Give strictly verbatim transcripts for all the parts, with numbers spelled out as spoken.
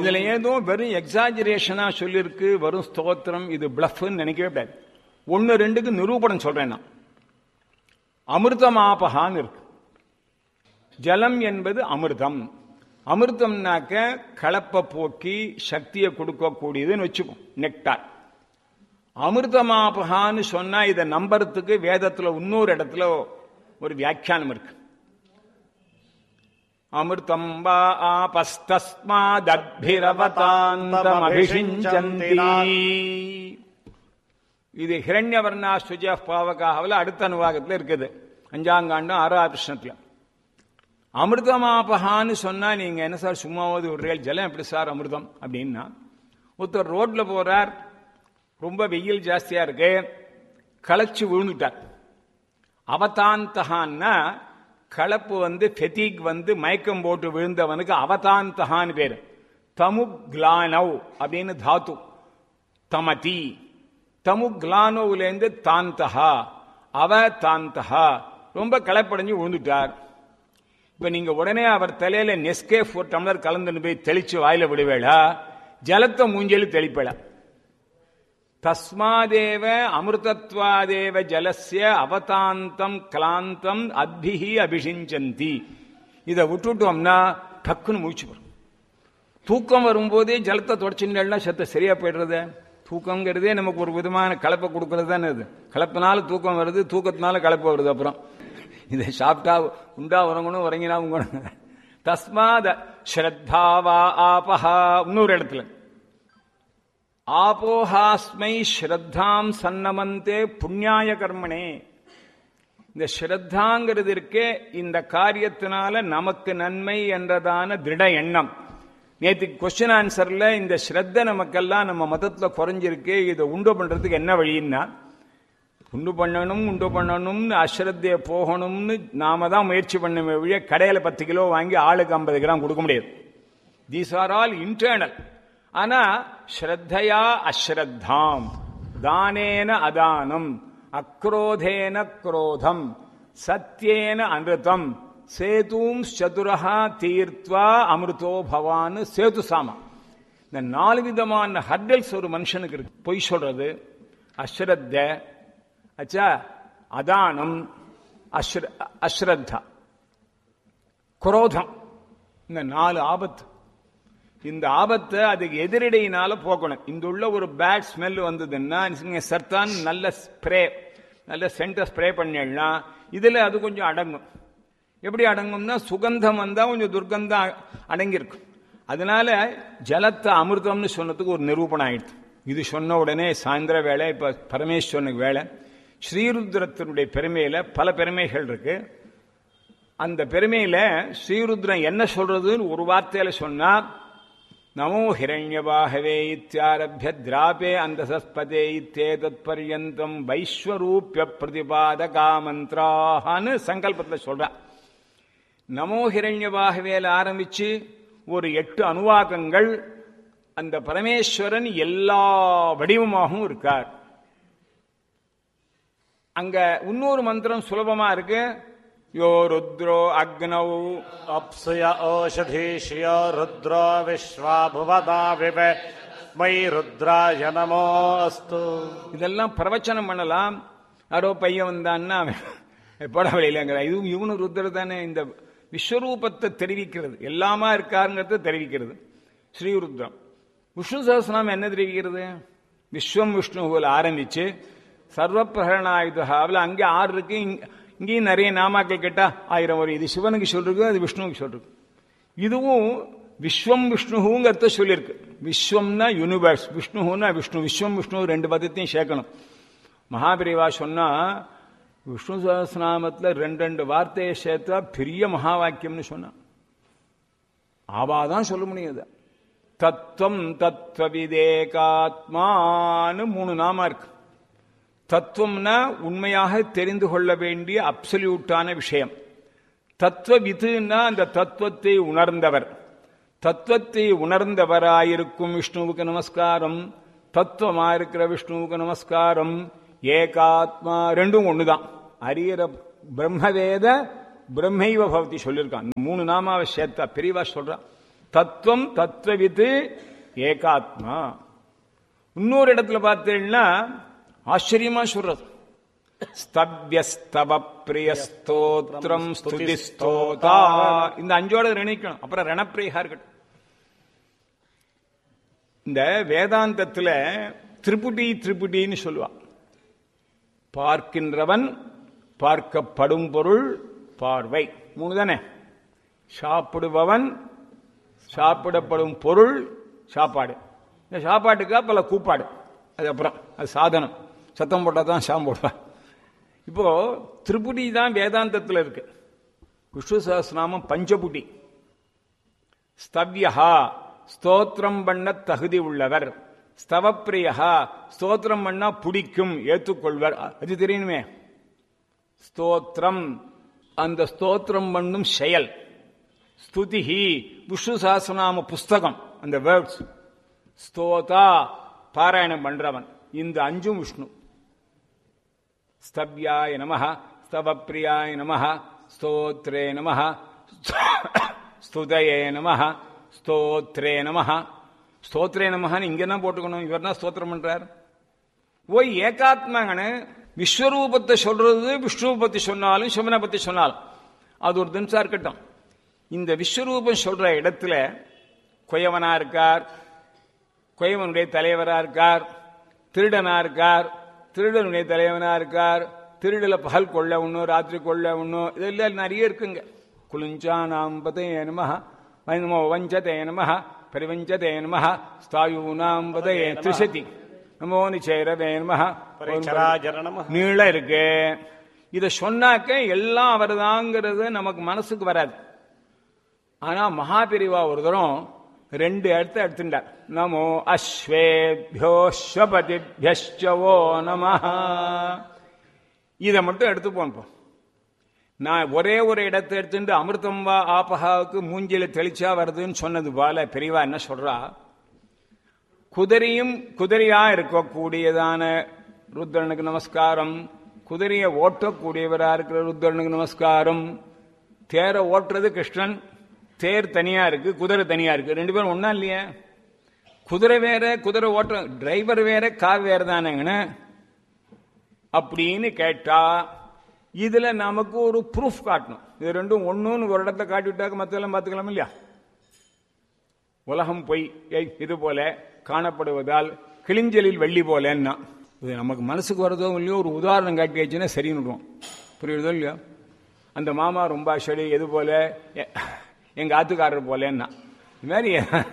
இதுல ஏதோ வெறும் எக்ஸாஜரேஷனா சொல்லிருக்கு, வெறும் ஸ்தோத்திரம், இது பிளஃப்னு நினைக்கவே கூடாது. ஒன்னு ரெண்டுக்கு நிரூபணம் சொல்றேன் நான். அமிர்தமாபகான்னு இருக்கு. ஜலம் என்பது அமிர்தம். அமிர்தம்னாக்க கலப்ப போக்கி சக்தியை கொடுக்கக்கூடியதுன்னு வச்சுப்போம், நெக்டார். அமிர்தமாபகான்னு சொன்னா இதை நம்புறதுக்கு வேதத்துல இன்னொரு இடத்துல ஒரு வியாக்கியானம் இருக்கு. அமிர்தம் வா ஆபஸ்தஸ்மாதத்பிரவதாந்தமபிஷிஞ்சந்தி. இது ஹிரண்யவர்ணா சுஜ பாவகாவில் அடுத்த அனுவாகத்தில் இருக்குது, அஞ்சாங்காண்டம் ஆறாவது பிரஷ்னத்துல. அமிர்தமாபகான்னு சொன்னா நீங்க என்ன சார் சும்மாவது ஒரு ஜலம் எப்படி சார் அமிர்தம் அப்படின்னா, ஒருத்தர் ரோட்ல போறார், ரொம்ப வெயில் ஜாஸ்தியா இருக்கு, களைச்சு விழுந்துட்டார். அவதாந்தகான்னா கலப்பு வந்து ஃபெட்டிக் வந்து மயக்கம் போட்டு விழுந்தவனுக்கு அவதாந்தகான்னு பேரு. தமுக்லானவ் அப்படின்னு தாத்து, தமதி. தமுக்லானோவிலேருந்து தாந்தகா, அவதாந்தகா, ரொம்ப களைப்படைஞ்சு விழுந்துட்டார். இப்ப நீங்க உடனே அவர் தலையில நெஸ்கேஃப் ஒரு டம்ளர் கலந்துன்னு போய் தெளிச்சு வாயில விடுவேளா, ஜலத்தை மூஞ்சலி தெளிப்பேளா. தஸ்மாதேவ அமிர்தத்வாதேவ ஜலஸ்ய அவதாந்தம் கிளாந்தம் அத்பிஹி அபிஷிஞ்சந்தி. இதை விட்டுட்டோம்னா டக்குன்னு மூச்சு வரும். தூக்கம் வரும்போதே ஜலத்தை தொடச்சுன்னா சத்த சரியா போயிடுறது. தூக்கங்கிறதே நமக்கு ஒரு விதமான கலப்பை கொடுக்கறது தானே. அது கலப்பினால தூக்கம் வருது, தூக்கத்தினால கலப்பு வருது. அப்புறம் இதை சாப்பிட்டா உண்டா உறங்கணும், உறங்கினா உங்கணும். தஸ்மாத ஸ்ரத்தாவா ஆபஹா. இன்னொரு இடத்துல ஆபோஹாஸ்மை ஸ்ரத்தாம் சன்னமந்தே புண்ணியாய கர்மனே. இந்த ஸ்ரத்தாங்கிறது இருக்கே, இந்த காரியத்தினால நமக்கு நன்மை என்றதான திருட எண்ணம். நேற்று கொஸ்டின் ஆன்சர்ல இந்த ஸ்ரத்த நமக்கெல்லாம் நம்ம மதத்துல குறைஞ்சிருக்கு, இதை உண்டு பண்றதுக்கு என்ன வழின்னா, உண்டு பண்ணணும் உண்டு பண்ணணும்னு அஸ்ரத்தைய போகணும்னு நாம தான் முயற்சி பண்ண வழிய கடையில பத்து கிலோ வாங்கி ஆளுக்கு ஐம்பது கிராம் கொடுக்க முடியாது. These are all internal. ஆனா ஸ்ரத்தையா அஸ்ரத்தாம், தானேன அதானம், அக்ரோதேன குரோதம், சத்யேன அமிர்தம், சேதும் சதுரஹா தீர்த்வா அமிர்தோ பவான் சேது சாமா. இந்த நாலு விதமான ஹர்டல்ஸ் ஒரு மனுஷனுக்கு இருக்கு. பொய் சொல்றது, அஸ்ரத்த, அச்சா அதானம், அஸ்ரத்தா, குரோதம். இந்த நாலு ஆபத்து. இந்த ஆபத்தை அதுக்கு எதிரடையினால போக்கணும். இந்த உள்ள ஒரு பேட் ஸ்மெல் வந்ததுன்னா சர்தான் நல்ல ஸ்ப்ரே, நல்ல சென்டர் ஸ்ப்ரே பண்ணிடனா இதுல அது கொஞ்சம் அடங்கும். எப்படி அடங்கும்னா சுகந்தம் வந்தா கொஞ்சம் துர்கந்தம் அடங்கியிருக்கும். அதனால ஜலத்தை அமிர்தம்னு சொன்னதுக்கு ஒரு நிரூபணம் ஆயிடுச்சு. இது சொன்ன உடனே சாயந்திர வேலை, இப்ப பரமேஸ்வரனுக்கு வேலை. ஸ்ரீருத்ரத்தினுடைய பெருமையில பல பெருமைகள் இருக்கு. அந்த பெருமையில ஸ்ரீருத்ரன் என்ன சொல்றதுன்னு ஒரு வார்த்தையில சொன்னா, நமோ ஹிரண்யவாஹவே இத்தியாரப்ய திராபே அந்தசஸ்பதே இத்தேதத் பர்யந்தம் வைஸ்வரூப்ய பிரதிபாதகா மந்த்ராஹான்னு சங்கல்பத்தில் சொல்ற. நமோ ஹிரண்யவாஹவேல ஆரம்பிச்சு ஒரு எட்டு அனுவாகங்கள். அந்த பரமேஸ்வரன் எல்லா வடிவமாகவும் இருக்கார். அங்க இன்னொரு மந்திரம் சுலபமா இருக்கு. யோ ருத்ரோ அக்னௌ அப்சுய ஓஷதீஷ்யோ ருத்ரோ விஸ்வா புவதா விவ மை ருத்ராய நமோஸ்து. இதெல்லாம் பிரவச்சனம் பண்ணலாம். யாரோ பையன் வந்தான்னா எப்படா வெளியிலங்கிற, இது இவனு ருத்ர தானே. இந்த விஸ்வரூபத்தை தெரிவிக்கிறது, எல்லாமா இருக்காருங்கிறத தெரிவிக்கிறது ஸ்ரீருத்ரம். விஷ்ணு சஹஸ்ரநாமம் என்ன தெரிவிக்கிறது? விஸ்வம் விஷ்ணுவில் ஆரம்பிச்சு சர்வ பிரகரணாயுதாவில் அங்கே ஆறு இருக்கு. இங்கேயும் நிறைய நாமாக்கள் கேட்டா ஆயிரம் வரும். இது சிவனுக்கு சொல்றது, அது விஷ்ணுவுக்கு சொல்றது. இதுவும் விஸ்வம் விஷ்ணுங்கிறத சொல்லியிருக்கு. விஸ்வம்னா யூனிவர்ஸ், விஷ்ணுன்னா விஷ்ணு. விஸ்வம் விஷ்ணு ரெண்டு பதத்தையும் சேர்க்கணும். மகாபிரிவா சொன்னா விஷ்ணு சஹஸ்ரநாமத்துல ரெண்டு ரெண்டு வார்த்தையை சேர்த்தா பெரிய மகா வாக்கியம்னு சொன்னா ஆவாதான் சொல்ல முடியாது. தத்துவம் தத்துவவிதேகாத்மான்னு மூணு நாமா இருக்கு. தத்துவம்னா உண்மையாக தெரிந்து கொள்ள வேண்டிய அப்சல்யூட்டான விஷயம். தத்துவவிதுன்னா அந்த தத்துவத்தை உணர்ந்தவர். தத்துவத்தை உணர்ந்தவராயிருக்கும் விஷ்ணுவுக்கு நமஸ்காரம், தத்துவமா இருக்கிற விஷ்ணுவுக்கு நமஸ்காரம். ஏகாத்மா ரெண்டும் ஒண்ணுதான். அரியர பிரம்மவேத பிரம்மைவ பவதி சொல்லியிருக்கான். மூணு நாமாவை சேர்த்தா பெரியவா சொல்றா. தத்துவம் தத்துவவித்து ஏகாத்மா. இன்னொரு இடத்துல பார்த்தீங்கன்னா ஆச்சரியமா சொல்றது, ஸ்தவ்யஸ்தவ பிரிய ஸ்தோத்ரம் ஸ்துதி ஸ்தோதா. இந்த அஞ்சோட நினைக்கணும். அப்புறம் ரணப்பிரியா இருக்கட்டும். இந்த வேதாந்தத்துல திரிபுடி திரிபுடின்னு சொல்லுவான். பார்க்கின்றவன், பார்க்கப்படும் பொருள், பார்வை, மூணு தானே. சாப்பிடுபவன், சாப்பிடப்படும் பொருள், சாப்பாடு. இந்த சாப்பாட்டுக்கா பல கூப்பாடு, அது அப்புறம் அது சாதனம். சத்தம் போட்டால் தான் சாம் போடுவான். இப்போ திரிபுடி தான் வேதாந்தத்தில் இருக்கு. விஷ்ணு சஹஸ்ரநாமம் பஞ்சபுடி. ஸ்தவ்யா ஸ்தோத்திரம் பண்ண தகுதி உள்ளவர், ஸ்தவப்பிரியா ஸ்தோத்திரம் பண்ணா பிடிக்கும் ஏற்றுக்கொள்வர். அது தெரியணுமே. ஸ்தோத்திரம் அந்த ஸ்தோத்திரம் பண்ணும் செயல். ஸ்துதிஹி விஷ்ணு சஹஸ்ரநாம புஸ்தகம், அந்த வேர்ட்ஸ். ஸ்தோதா பாராயணம் பண்றவன். இந்த அஞ்சும் விஷ்ணு. ஸ்தவ்யாய நமஹ, ஸ்தவப்பிரியாய நமஹ, ஸ்தோத்ரே நமஹ, ஸ்துதயே நமஹ, ஸ்தோத்ரே நமஹ. ஸ்தோத்ரே நமஹன்னு இங்க என்ன போட்டுக்கணும்? இவர் தான் ஸ்தோத்திரம் பண்றார். ஓய் ஏகாத்மாங்கன்னு விஸ்வரூபத்தை சொல்றது, விஷ்ணுவை பத்தி சொன்னாலும் சிவனை பத்தி சொன்னாலும் அது ஒரு தினசா இருக்கட்டும். இந்த விஸ்வரூபம் சொல்ற இடத்துல கொயவனா இருக்கார், கொயவனுடைய தலைவரா இருக்கார், திருடனா இருக்கார், திருடனுடைய தலைவனா இருக்கார், திருடல பகல் கொள்ள ஒன்னும் ராத்திரி கொள்ள ஒன்னும், இதெல்லாம் நிறைய இருக்குங்க. குலுஞ்சானாம் பதே நமஹ, நமோ வஞ்சதே நமஹ, பரிவஞ்சதே நமஹ, ஸ்தாயூனாம் பதே திரிசதி, நமோ நிச்சேரவே நமஹ, நீள இருக்கு. இத சொன்னாக்க எல்லாம் அவர்தாங்கிறது நமக்கு மனசுக்கு வராது. ஆனா மகாபிரிவா ஒரு தரம் ரெண்டு இடத்த எடுத்துட்டார். நமோ அஸ்வேபியோ ஸ்வபதிபியோ நமஹ. இதை மட்டும் எடுத்து போனோம். நான் ஒரே ஒரு இடத்தை எடுத்துட்டு அமிர்தம் வா ஆபகாவுக்கு மூஞ்சில தெளிச்சா வருதுன்னு சொன்னது போல பெரியவா என்ன சொல்றா, குதிரையும் குதிரையா இருக்கக்கூடியதான ருத்ரனுக்கு நமஸ்காரம், குதிரையை ஓட்டக்கூடியவரா இருக்கிற ருத்ரனுக்கு நமஸ்காரம். தேரை ஓட்டுறது கிருஷ்ணன், தேர் தனியா இருக்கு, குதிரை தனியா இருக்கு. ரெண்டு பேரும் ஒன்னா இல்லையா? குதிரை வேற, குதிரை ஓட்டுற டிரைவர் வேற, கார் வேற தானேங்கன்னு அப்படின்னு கேட்டா இதுல நமக்கு ஒரு ப்ரூஃப் காட்டணும். இது ரெண்டும் ஒண்ணுன்னு ஒரு இடத்துல காட்டிவிட்டாக்க மத்தெல்லாம் பார்த்துக்கலாம் இல்லையா? உலகம் பொய் இது போல காணப்படுவதால் கிளிஞ்சலில் வெள்ளி போலன்னா இது நமக்கு மனசுக்கு வரதோ இல்லையோ ஒரு உதாரணம் காட்டி வச்சுன்னா சரின்னு விடுவோம். புரியுறதோ இல்லையா? அந்த மாமா ரொம்ப செடி எது போல எங்க ஆத்துக்காரர் போலன்னா இது மாதிரி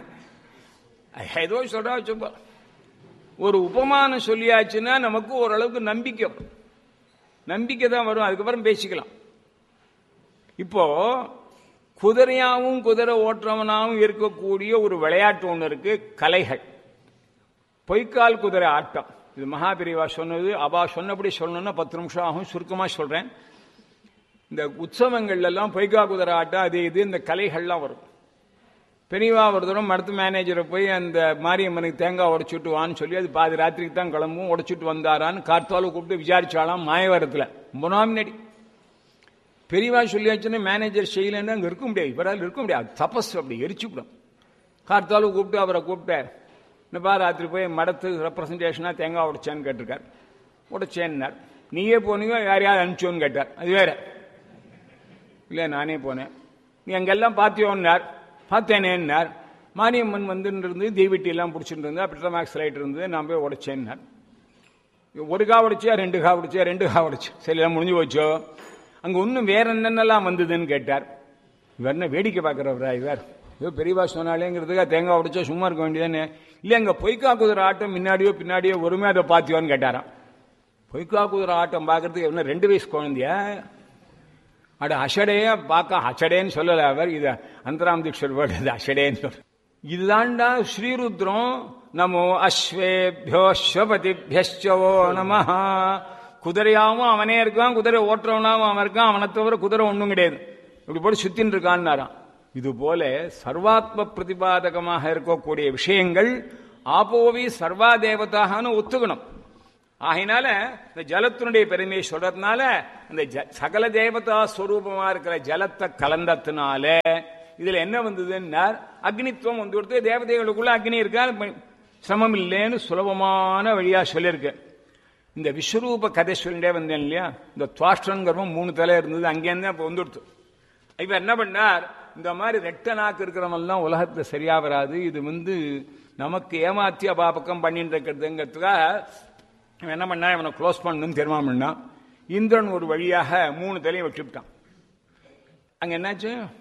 ஏதோ சொல்றா வச்சுப்பா. ஒரு உபமானம் சொல்லியாச்சுன்னா நமக்கு ஓரளவுக்கு நம்பிக்கை நம்பிக்கை தான் வரும். அதுக்கப்புறம் பேசிக்கலாம். இப்போ குதிரையாவும் குதிரை ஓட்டுறவனாவும் இருக்கக்கூடிய ஒரு விளையாட்டு ஒன்று இருக்கு, கலைகள். பொய்க்கால் குதிரை ஆட்டம். இது மகாபிரிவா சொன்னது. அவா சொன்னபடி சொல்லணும்னா பத்து நிமிஷம் ஆகும். சுருக்கமா சொல்றேன். இந்த உற்சவங்கள்ல எல்லாம் பொய்க்கா குதிரை ஆட்டம் அது இது இந்த கலைகள்லாம் வரும். பெரியவா ஒரு தூரம் மருத்துவ மேனேஜரை போய் அந்த மாரியம்மனுக்கு தேங்காய் உடைச்சுட்டு வான்னு சொல்லி அது பாதி ராத்திரிக்கு தான் கிளம்பும், உடைச்சுட்டு வந்தாரான்னு கார்த்தால கூப்பிட்டு விசாரிச்சாலாம் மாயவரத்தில். மூணாம் நடி பெரியவா சொல்லியாச்சுன்னா மேனேஜர் செய்யலன்னு அங்கே இருக்க முடியாது, இவரால் இருக்க முடியாது. தபஸ் அப்படி எரிச்சுவிடும். கார்த்தால கூப்பிட்டு அவரை கூப்பிட்டார். என்னப்பா ராத்திரி போய் மடத்து ரெப்ரசன்டேஷனா தேங்காய் உடைச்சேன்னு கேட்டிருக்கார். உடைச்சேன்னார். நீயே போனீங்க யாரையாவது அனுப்பிச்சோன்னு கேட்டார். அது வேற இல்லை, நானே போனேன். நீ அங்கெல்லாம் பார்த்தியோன்னார். பார்த்தேனேன்னார். மாரியம்மன் வந்துன்னு இருந்து தீவெட்டி எல்லாம் பிடிச்சிட்டு இருந்தா, பெட்ரோமேக்ஸ் லைட் இருந்தது, நான் போய் உடைச்சேன்னார். ஒரு கா உடைச்சியா ரெண்டு கா உடைச்சியா ரெண்டு கா உடைச்சு சரி எல்லாம் முடிஞ்சு போச்சோ. அங்க இன்னும் வேற என்னென்னலாம் வந்ததுன்னு கேட்டார். இவர் என்ன வேடிக்கை பார்க்கிறவரா இவர்? ஏதோ பெரியவா சொன்னாலேங்கிறதுக்காக தேங்காய் உடைச்சா சும்மா இருக்க வேண்டியதானே? இல்லை அங்க பொய்க்கா குதிரை ஆட்டம் முன்னாடியோ பின்னாடியோ ஒருமே அதை பார்த்தியோன்னு கேட்டாராம். பொய்க்கா குதிரை ஆட்டம் பார்க்கறதுக்கு என்ன ரெண்டு வயசு குழந்தையா? அட அஷடையா பார்க்க அச்சடேன்னு சொல்லல அவர். இது அந்தராம் தீட்சர் வேர்டு, இது அஷடேன்னு சொல்ற. இதுதான்டா ஸ்ரீருத்ரம். நமோ அஸ்வேபியோ ஸ்வபதிபியோ நமஹ. குதிரையாவும் அவனே இருக்கான், குதிரை ஓட்டுறவனாவும் அவன் இருக்கான், அவனை தவிர குதிரை ஒன்றும் கிடையாது. இப்படி போட்டு சுத்தின்னு இருக்கான்னாராம். இது போல சர்வாத்ம பிரதிபாதகமாக இருக்கக்கூடிய விஷயங்கள் ஆபோவி சர்வா தேவதாகனு ஒத்துக்கணும். ஆகினால இந்த ஜலத்தினுடைய பெருமையை சொல்றதுனால இந்த சகல தேவதா ஸ்வரூபமா இருக்கிற ஜலத்தை கலந்தத்தினால இதுல என்ன வந்ததுன்னா அக்னித்துவம் வந்து கொடுத்து தேவதைகளுக்குள்ள அக்னி இருக்கா சிரமம் இல்லைன்னு சுலபமான வழியா சொல்லியிருக்கு. இந்த விஸ்வரூப கதை சொல்லிட்டே வந்தேன் இல்லையா, இந்த துவாஷ்டங்கிறவன் மூணு தலை இருந்தது, அங்கேருந்து அப்போ வந்துடுத்து. இவர் என்ன பண்ணார், இந்த மாதிரி ரெட்ட நாக்கு இருக்கிறவெல்லாம் உலகத்துல சரியா வராது, இது வந்து நமக்கு ஏமாத்தி அபாபக்கம் பண்ணிட்டு இருக்கிறதுங்கிறதுக்காக இவன் என்ன பண்ணா, இவனை க்ளோஸ் பண்ணணும்னு தீர்மானம் பண்ணான். இந்திரன் ஒரு வழியாக மூணு தலையும் வச்சுட்டான். அங்க என்னாச்சு,